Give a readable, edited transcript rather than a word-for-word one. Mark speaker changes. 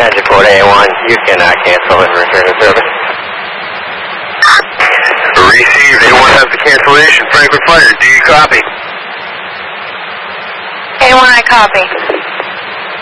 Speaker 1: Magic code A1, you cannot cancel and return to service.
Speaker 2: Received, A1 has the cancellation. Franklin Fire, do you copy?
Speaker 3: A1, I copy.